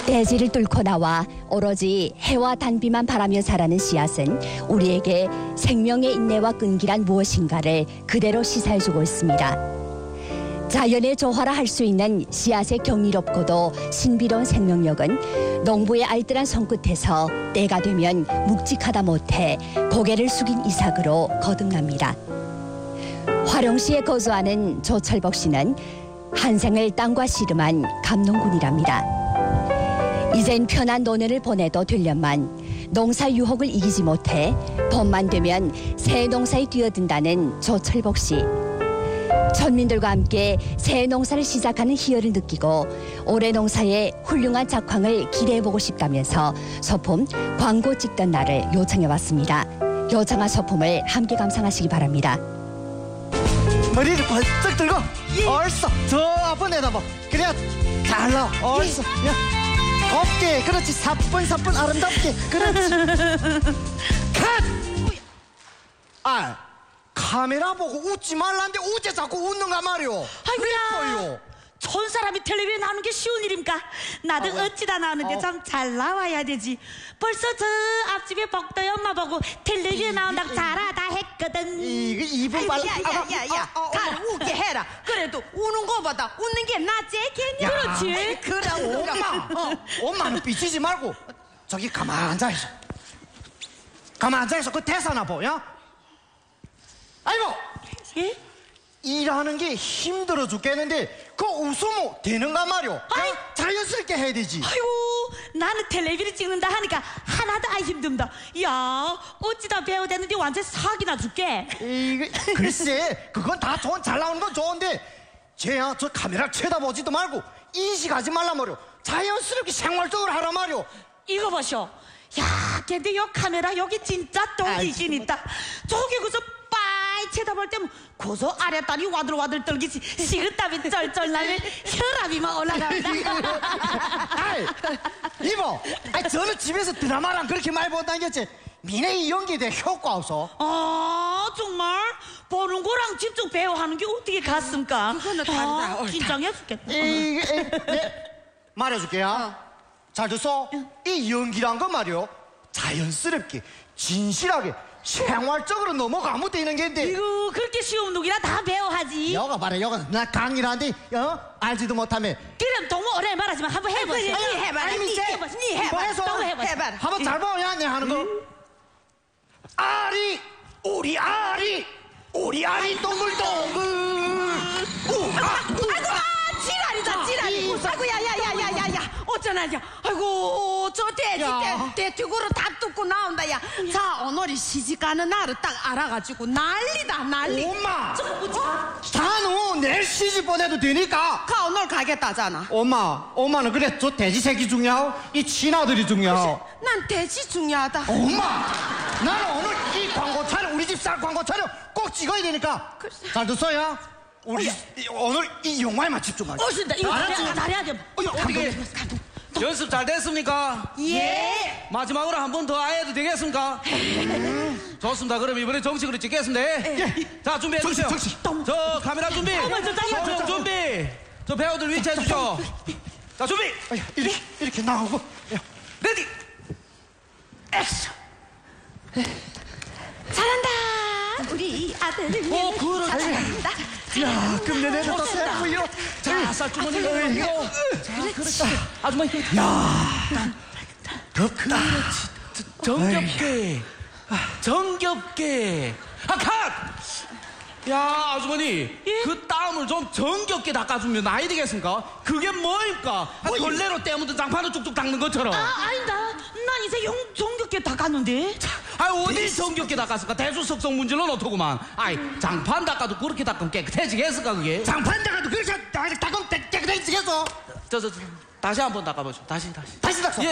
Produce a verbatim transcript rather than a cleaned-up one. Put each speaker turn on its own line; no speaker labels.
대지를 뚫고 나와 오로지 해와 단비만 바라며 자라는 씨앗은 우리에게 생명의 인내와 끈기란 무엇인가를 그대로 시사해주고 있습니다. 자연의 조화라 할 수 있는 씨앗의 경이롭고도 신비로운 생명력은 농부의 알뜰한 손끝에서 때가 되면 묵직하다 못해 고개를 숙인 이삭으로 거듭납니다. 화룡시에 거주하는 조철복 씨는 한생을 땅과 씨름한 감농군이랍니다. 이젠 편한 노년을 보내도 되련만 농사 유혹을 이기지 못해 봄만 되면 새 농사에 뛰어든다는 조철복 씨. 천민들과 함께 새 농사를 시작하는 희열을 느끼고 올해 농사의 훌륭한 작황을 기대해보고 싶다면서 소품 광고 찍던 날을 요청해왔습니다. 요청한 소품을 함께 감상하시기 바랍니다.
머리를 벌쩍 들고 예. 얼싸 저 앞에 내다봐. 그래야 잘 나와. 얼싸 예. 야. 곱게 그렇지. 사뿐사뿐 아름답게 그렇지. 컷! 아 카메라 보고 웃지 말라는데 어째 자꾸 웃는가 말이오.
아이고야 전 사람이 텔레비에 나오는 게 쉬운 일입니까? 나도
아,
어찌다 나오는데
어.
좀 잘 나와야 되지. 벌써 저 앞집에 복도의 엄마 보고 텔레비에 나온다고 잘하다 했거든.
이거 이분 빨라.
야야야야야 잘 웃게 해라. 그래도 우는 거보다 웃는 게 낫지 걔냐.
그렇지.
그럼
엄마 어, 엄마는 삐치지 말고 저기 가만 앉아있어. 가만 앉아있어. 그 대사나 보여. 아이고
예?
일하는 게 힘들어 죽겠는데 그 웃으면 되는가 말이오.
아이.
자연스럽게 해야 되지.
아이고 나는 텔레비를 찍는다 하니까 하나도 안 힘듭니다. 야 어찌다 배우됐는데 완전 사기나 줄게.
이거 글쎄 그건 다 좋은 잘 나오는 건 좋은데 쟤야 저 카메라 쳐다보지도 말고 인식하지 말라 말이오. 자연스럽게 생활적으로 하라 말이오.
이거 보쇼. 야 근데 요 카메라 여기 진짜 똥이긴 있다. 저기 그저 빠이 쳐다볼 때면 고소 아랫다리 와들와들 떨기지 식은땀이 쩔쩔 나면 혈압이 막 올라간다.
아이 이모 아이 저는 집에서 드라마랑 그렇게 많이 본다겠지. 미네 이 연기에 대해 효과 없어.
아 정말 보는 거랑 직접 배워하는 게 어떻게 같습니까?
그거는 다르다.
아,
옳다.
긴장해 죽겠다.
이게 네, 말해줄게요. 잘 듣어. 이 연기란 건 말이요 자연스럽게 진실하게 생활적으로 넘어가면 되는 게인데
이거 그렇게 쉬운 놈이라 다 배워하지.
여가 봐라 여가 나 강이라는데 어? 알지도 못하면
그럼 동무 오래 말하지만 한번 해보세요.
니 해봐라.
아니,
니
니
해봐. 니 해봐.
뭐해서
또 해봐.
해봐라.
한번 잘 봐야 내 하는 거. 아리 우리 아리 우리 아리 동글동글 우아
아이고 아, 지랄이다 지랄이. 아이고 야야야야야야 어쩌나냐. 아이고 저 돼지
야.
대 뒤구로 다 뜯고 나온다. 야 자 오늘이 시집가는 날을 딱 알아가지고 난리다 난리.
엄마
저거 뭐지?
단우 내일 시집 보내도 되니까.
가 오늘 가겠다잖아.
엄마 엄마는 그래 저 돼지 새끼 중요하고 이 친아들이 중요하고.
난 돼지 중요하다.
엄마 나는 오늘 이 광고 촬영 우리 집 쌀 광고 촬영 꼭 찍어야 되니까. 잘 듣어요. 우리 이- 오늘 이 영화에만 집중하자.
오신다. 이거
알았지?
잘해야, 잘해야 돼.
어여,
어떻게 연습 잘 됐습니까?
예.
마지막으로 한 번 더 해도 되겠습니까? 좋습니다. 그럼 이번에 정식으로 찍겠습니다. 자 준비해 주세요.
정식, 정식.
저 카메라 준비.
어머, 저 짱이야, 저
소품 준비. 저 배우들 위치해 주죠. 자 준비.
어여, 이렇게 이렇게 나오고. 야,
레디.
액션. 잘한다. 우리 아들을
오 그렇지.
야 끝내내는 또 셀프이로.
자 쌀주머니
이거,
이거. 자 그렇지. 아줌마 이거.
덥다.
정겹게. 정겹게. 아 컷. 야 아주머니 그 땀을 좀 정겹게 닦아주면 나이 되겠습니까? 그게 뭐입니까? 아, 걸레로 때묻은 장판을 쭉쭉 닦는 것처럼.
아 아니다. 난 이제 용 정겹게 다 갔는데.
아 어디 정겹게 닦았을까? 대수석성 문제는 어떠구만. 아이 장판 닦아도 그렇게 닦으면 깨끗해지겠을까 그게?
장판 닦아도 그렇게 닦으면 깨끗해지겠어.
저 저 저 다시 한번 닦아보죠. 다시 다시.
다시 닦어.
예.